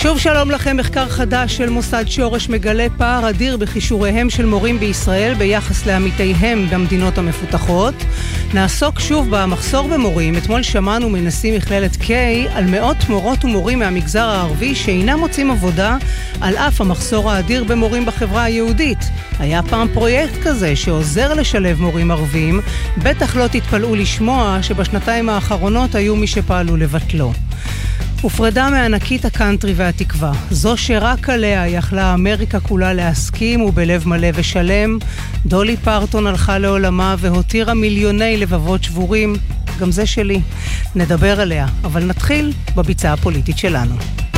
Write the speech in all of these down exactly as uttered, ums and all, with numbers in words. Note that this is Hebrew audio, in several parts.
שוב שלום לכם. מחקר חדש של מוסד שורש מגלה פער אדיר בכישוריהם של מורים בישראל ביחס לעמיתיהם במדינות המפותחות. נעסוק שוב במחסור במורים. אתמול שמענו מנשיא מכללת K על מאות מורות ומורים מהמגזר הערבי שאינם מוצאים עבודה על אף המחסור האדיר במורים בחברה היהודית. היה פעם פרויקט כזה שעוזר לשלב מורים ערבים. בטח לא תתפלאו לשמוע שבשנתיים האחרונות היו מי שפעלו לבטלו. ופרדה מענקית הקאנטרי והתקווה, זו שרק עליה יכלה אמריקה כולה להסכים ובלב מלא ושלם. דולי פרטון הלכה לעולמה והותירה מיליוני לבבות שבורים, גם זה שלי. נדבר עליה, אבל נתחיל בביצה הפוליטית שלנו.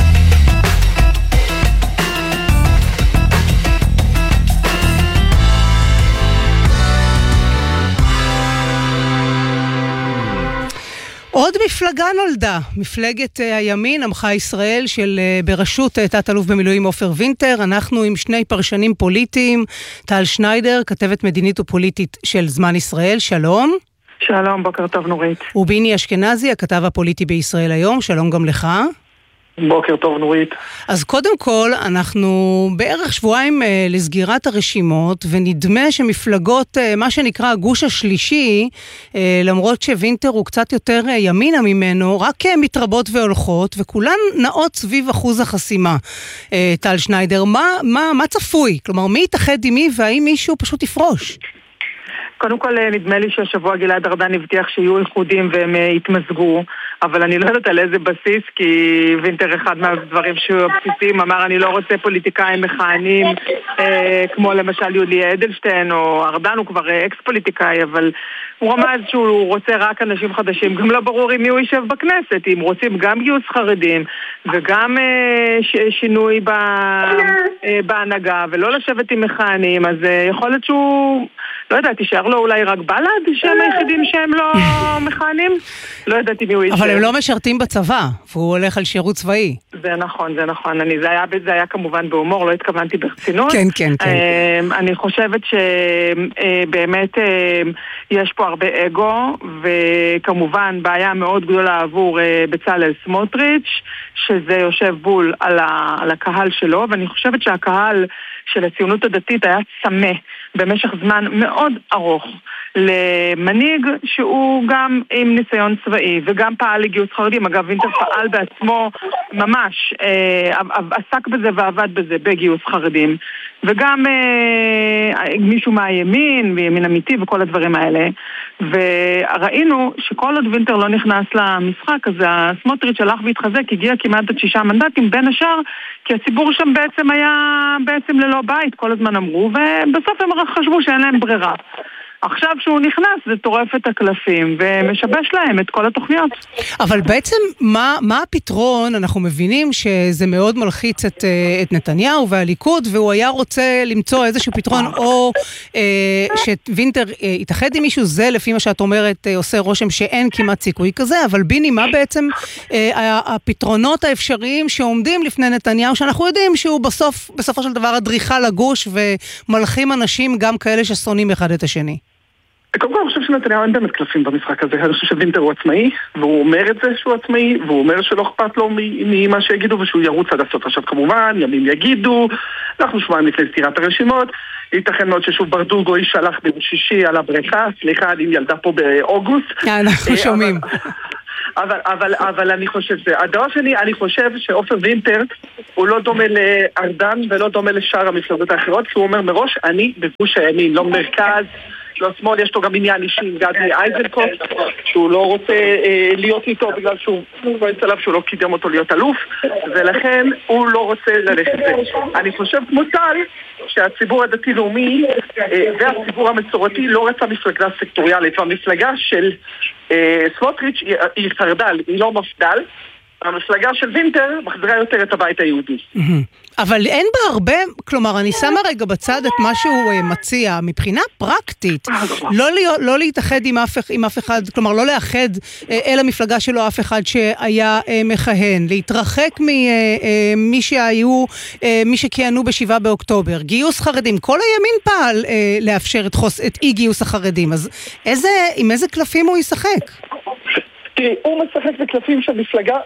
עוד מפלגה נולדה, מפלגת הימין, עמך ישראל, של בראשות תת-אלוף במילואים עופר וינטר. אנחנו עם שני פרשנים פוליטיים, טל שניידר, כתבת מדינית ופוליטית של זמן ישראל, שלום. שלום, בוקר טוב נורית. וביני אשכנזי, הכתב הפוליטי בישראל היום, שלום גם לך. בוקר טוב נורית. אז קודם כל, אנחנו בערך שבועיים אה, לסגירת הרשימות, ונדמה שמפלגות, אה, מה שנקרא הגוש השלישי, אה, למרות שווינטר הוא קצת יותר אה, ימינה ממנו, רק אה, מתרבות והולכות, וכולן נעות סביב אחוז החסימה. אה, טל שניידר, מה, מה, מה צפוי? כלומר, מי יתאחד עם מי, והאם מישהו פשוט יפרוש? קודם כל נדמה לי שהשבוע גלעד ארדן הבטיח שיהיו איחודים והם יתמזגו, אבל אני לא יודעת על איזה בסיס, כי וינטר אחד מהדברים שהוא הבסיסים אמר אני לא רוצה פוליטיקאים מכהנים אה, כמו למשל יולי אדלשטיין או ארדן, הוא כבר אקס פוליטיקאי, אבל הוא רמז שהוא רוצה רק אנשים חדשים. גם לא ברור עם מי הוא יישב בכנסת, אם רוצים גם גיוס חרדים וגם אה, ש- שינוי ב- אה, בהנהגה ולא לשבת עם מכהנים, אז אה, יכול להיות שהוא לא יודעת, תישאר לו אולי רק בלד שהם היחידים שהם לא מכהנים? לא יודעתי מי הוא יישאר. אבל הם לא משרתים בצבא, והוא הולך על שירות צבאי. זה נכון, זה נכון. אני, זה היה, זה היה כמובן בהומור, לא התכוונתי ברצינות. כן, כן, כן. אני חושבת שבאמת יש פה הרבה אגו, וכמובן בעיה מאוד גדולה עבור בצלאל סמוטריץ', שזה יושב בול על, ה, על הקהל שלו, ואני חושבת שהקהל של הציונות הדתית היה צמא במשך זמן מאוד ארוך למנהיג שהוא גם עם ניסיון צבאי וגם פעל לגיוס חרדים. אגב, וינטר פעל בעצמו ממש, אה, עסק בזה ועבד בזה בגיוס חרדים, וגם אה, מישהו מהימין וימין אמיתי וכל הדברים האלה. וראינו שכל עוד וינטר לא נכנס למשחק, אז הסמוטריץ' הלך והתחזק, הגיע כמעט עד שישה מנדטים, בין השאר כי הציבור שם בעצם היה בעצם ללא בית, כל הזמן אמרו, ובסוף הם חשבו שאין להם ברירה. עכשיו שהוא נכנס זה טורף את הקלפים ומשבש להם את כל התוכניות. אבל בעצם מה, מה הפתרון? אנחנו מבינים שזה מאוד מלחיץ את, את נתניהו והליכוד, והוא היה רוצה למצוא איזשהו פתרון, או אה, שווינטר אה, יתאחד עם מישהו. זה לפי מה שאת אומרת אה, עושה רושם שאין כמעט סיכוי כזה, אבל ביני, מה בעצם אה, הפתרונות האפשריים שעומדים לפני נתניהו, שאנחנו יודעים שהוא בסוף, בסופו של דבר הדריכה לגוש ומלכים אנשים, גם כאלה ששונאים אחד את השני? קודם כל אני חושב שנתניהו אין באמת קלפים במשחק הזה. אני חושב שווינטר הוא עצמאי, והוא אומר את זה שהוא עצמאי, והוא אומר שלא אכפת לו ממה שיגידו ושהוא ירוץ עד הסוף. עכשיו כמובן, ימים יגידו, אנחנו שבועיים לפני סגירת הרשימות, ייתכן מאוד ששוב ברדוגו יישלח בשישי על הבריכה, סליחה, אני ילדה פה באוגוסט. אנחנו שומעים. אבל, אבל, אבל אני חושב זה. הדבר שני, אני חושב שעופר וינטר הוא לא דומה לארדן ולא דומה לשאר המפלגות האחרות, כי הוא אומר מראש, אני בגוש הימין, לא מרכז, לא שמאל. יש לו גם עניין אישי עם גדי אייזנקוט, שהוא לא רוצה אה, להיות איתו בגלל שהוא לא יצא עליו שהוא לא קידם אותו להיות אלוף, ולכן הוא לא רוצה ללכת זה. אני חושב כמו טל שהציבור הדתי-לאומי אה, והציבור המסורתי לא רצה מפלגה סקטוריאלית, והמפלגה של אה, סמוטריץ' היא, היא חרד"ל, היא לא מפד"ל. המפלגה של וינטר מחזירה יותר את הבית היהודי. אבל אין בה הרבה, כלומר, אני שמה רגע בצד את מה שהוא מציע, מבחינה פרקטית, לא, לא להתאחד עם אף, עם אף אחד, כלומר, לא לאחד אל המפלגה שלו אף אחד שהיה מכהן, להתרחק ממי שהיו, מי שכיהנו בשבעה באוקטובר, גיוס חרדים, כל הימין פעל לאפשר את, חוס, את אי גיוס החרדים, אז איזה, עם איזה קלפים הוא ישחק? תראי, הוא משחק בקלפים של מפלגה